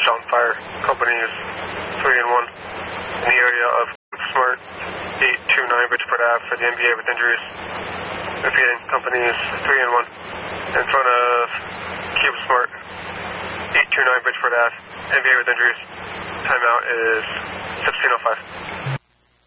Sean Fire. Companies 3 and 1 in the area of Smart 829 Bridgeport Ave for the NBA with injuries. Repeating, companies 3 and 1 in front of Cube Smart 829 Bridgeport Ave, NBA with injuries. Timeout is 16:05.